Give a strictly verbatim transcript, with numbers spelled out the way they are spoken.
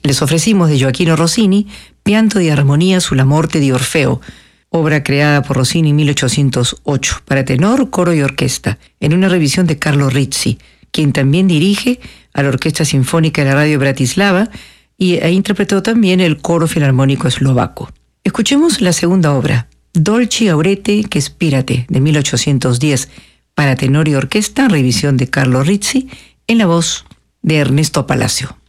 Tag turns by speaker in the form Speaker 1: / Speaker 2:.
Speaker 1: Les ofrecimos de Gioachino Rossini, Pianto di armonía sulla morte di Orfeo, obra creada por Rossini en mil ochocientos ocho, para tenor, coro y orquesta, en una revisión de Carlo Rizzi, quien también dirige a la Orquesta Sinfónica de la Radio Bratislava y e interpretó también el coro filarmónico eslovaco. Escuchemos la segunda obra, Dolci Aurete che Spirate, de mil ochocientos diez, para tenor y orquesta, revisión de Carlo Rizzi, en la voz de Ernesto Palacio.